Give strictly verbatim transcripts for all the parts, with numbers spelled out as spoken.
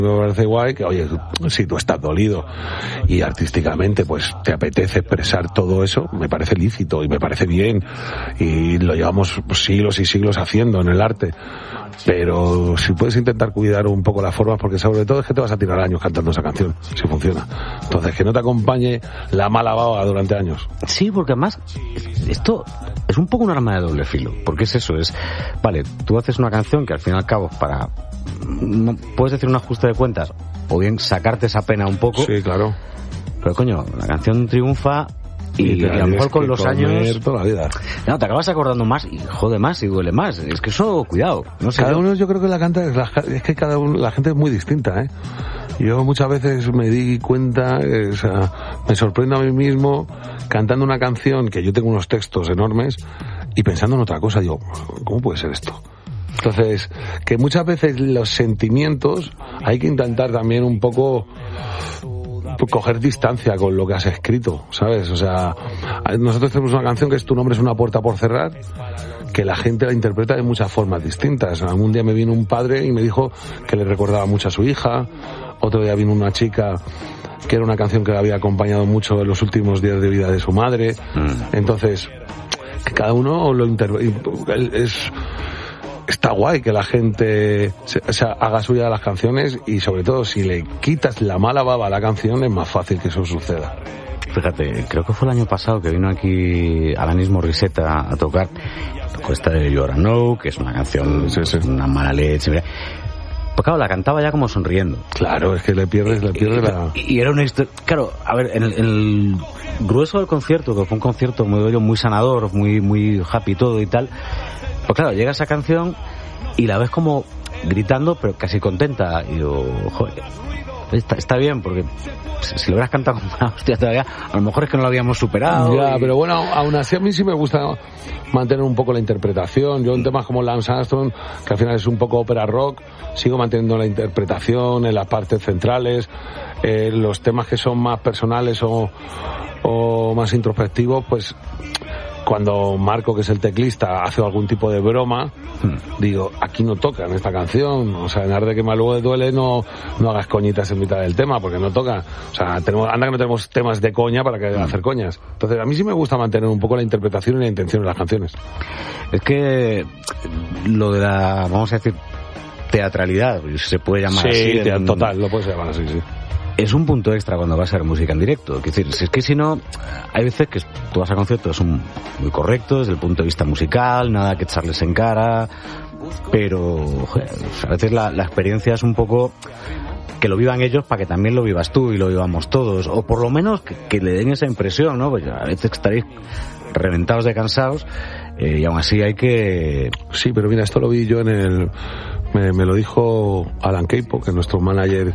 Me parece guay que, oye, si tú estás dolido y artísticamente pues te apetece expresar todo eso, me parece lícito y me parece bien, y lo llevamos siglos y siglos haciendo en el arte. Pero si puedes intentar cuidar un poco las formas, porque sobre todo es que te vas a tirar años cantando esa canción, si funciona. Entonces, que no te acompañe la mala baba durante años. Sí, porque además esto es un poco un arma de doble filo, porque es eso, es, vale, tú haces una canción que al fin y al cabo para, no, puedes decir un ajuste de cuentas, o bien sacarte esa pena un poco. Sí, claro. Pero coño, la canción triunfa y, y a lo mejor con los años toda la vida. No, te acabas acordando más y jode más y duele más. Es que eso, cuidado. No sé, cada yo... uno, yo creo que la canta, es que cada uno, la gente es muy distinta, ¿eh? Yo muchas veces me di cuenta, o sea, me sorprendo a mí mismo cantando una canción que yo tengo unos textos enormes y pensando en otra cosa. Digo, ¿cómo puede ser esto? Entonces, que muchas veces los sentimientos hay que intentar también un poco coger distancia con lo que has escrito, ¿sabes? O sea, nosotros tenemos una canción que es Tu nombre es una puerta por cerrar, que la gente la interpreta de muchas formas distintas. Algún día me vino un padre y me dijo que le recordaba mucho a su hija, otro día vino una chica que era una canción que le había acompañado mucho en los últimos días de vida de su madre. Mm. Entonces, que cada uno lo interpreta. Es... Está guay que la gente se, o sea, haga suya las canciones, y sobre todo si le quitas la mala baba a la canción es más fácil que eso suceda. Fíjate, creo que fue el año pasado que vino aquí Alanis Morissette a, a tocar. Tocó esta de You Oughta Know, que es una canción, sí, sí, una mala leche. Pues claro, la cantaba ya como sonriendo. Claro, es que le pierdes, le pierdes y, la... Y era una historia... Claro, a ver, en el, en el grueso del concierto, que fue un concierto muy bello, muy sanador, muy, muy happy todo y tal... Pues claro, llega esa canción y la ves como gritando, pero casi contenta. Y digo, joder, está, está bien, porque si lo hubieras cantado con una hostia todavía, a lo mejor es que no lo habíamos superado. Ya, y... pero bueno, aún así a mí sí me gusta mantener un poco la interpretación. Yo en temas como Lance Armstrong, que al final es un poco ópera rock, sigo manteniendo la interpretación en las partes centrales. Eh, los temas que son más personales o, o más introspectivos, pues... Cuando Marco, que es el teclista, hace algún tipo de broma, hmm. digo, aquí no toca en esta canción. O sea, en Arde que Malugo duele, no, no hagas coñitas en mitad del tema, porque no toca. O sea, tenemos, anda que no tenemos temas de coña para que hmm. hacer coñas. Entonces, a mí sí me gusta mantener un poco la interpretación y la intención de las canciones. Es que lo de la, vamos a decir, teatralidad, se puede llamar sí, así. Sí, total, lo puedes llamar así, sí. Es un punto extra cuando vas a ver música en directo. Es decir, si es que si no, hay veces que tú vas a conciertos, son muy correctos desde el punto de vista musical, nada que echarles en cara, pero joder, a veces la, la experiencia es un poco que lo vivan ellos para que también lo vivas tú y lo vivamos todos, o por lo menos que, que le den esa impresión, ¿no? Pues a veces estaréis reventados de cansados, eh, y aún así hay que... Sí, pero mira, esto lo vi yo en el... Me, me lo dijo Alan Keipo, que es nuestro manager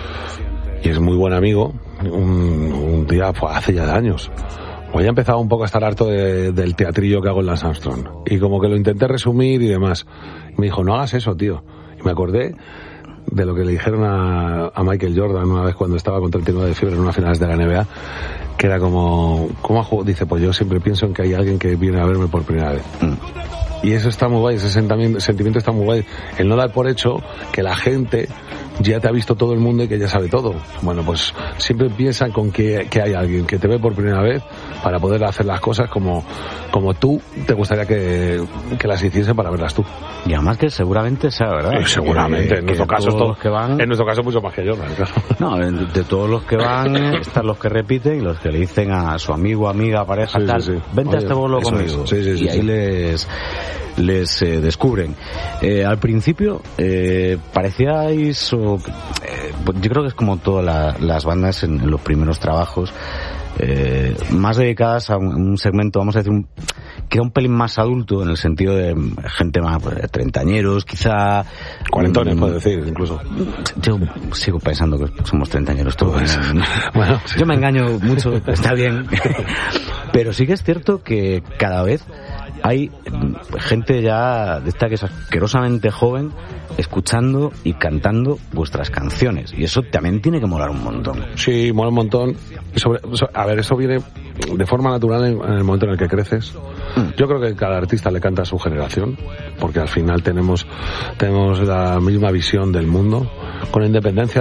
y es muy buen amigo, un, un día pues, hace ya años. Pues ya empezaba un poco a estar harto de, del teatrillo que hago en Lance Armstrong. Y como que lo intenté resumir y demás. Y me dijo, no hagas eso, tío. Y me acordé de lo que le dijeron a, a Michael Jordan una vez cuando estaba con treinta y nueve de fiebre en una finales de la N B A, que era como, ¿cómo juego? Dice, pues yo siempre pienso en que hay alguien que viene a verme por primera vez. Mm. Y eso está muy guay, ese sentimiento está muy guay. El no dar por hecho que la gente ya te ha visto todo el mundo y que ya sabe todo. Bueno, pues siempre piensa con que, que hay alguien que te ve por primera vez para poder hacer las cosas como, como tú te gustaría que, que las hiciesen para verlas tú. Y además que seguramente sea verdad. Eh, seguramente, que, en nuestro que caso todos los que van, en nuestro caso mucho más que yo, claro. No, de, de todos los que van están los que repiten y los que le dicen a su amigo, amiga, pareja, sí, tal, sí, sí. vente Oye, a este bolo conmigo. Sí, sí, sí, y ahí sí. les les eh, descubren. Eh, al principio eh, parecíais, o, eh, yo creo que es como todas la, las bandas en, en los primeros trabajos, eh, más dedicadas a un, un segmento, vamos a decir, un, que era un pelín más adulto, en el sentido de gente más pues, treintañeros, quizá cuarentones, um, puedo decir, incluso. Yo sigo pensando que somos treintañeros todos. Bueno, sí. Yo me engaño mucho, está bien. Pero sí que es cierto que cada vez hay gente ya de esta que es asquerosamente joven escuchando y cantando vuestras canciones, y eso también tiene que molar un montón. Sí, mola un montón. Sobre, a ver, eso viene de forma natural en, en el momento en el que creces. Mm. Yo creo que cada artista le canta a su generación, porque al final tenemos tenemos la misma visión del mundo. con independencia